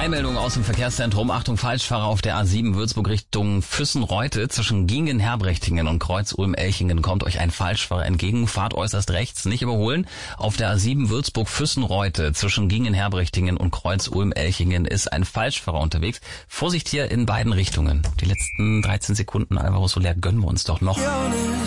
Eilmeldung aus dem Verkehrszentrum. Achtung, Falschfahrer auf der A7 Würzburg Richtung Füssen-Reute. Zwischen Gingen-Herbrechtingen und Kreuz-Ulm-Elchingen kommt euch ein Falschfahrer entgegen. Fahrt äußerst rechts, nicht überholen. Auf der A7 Würzburg-Füssen-Reute zwischen Gingen-Herbrechtingen und Kreuz-Ulm-Elchingen ist ein Falschfahrer unterwegs. Vorsicht hier in beiden Richtungen. Die letzten 13 Sekunden, Alvaro Soler, gönnen wir uns doch noch.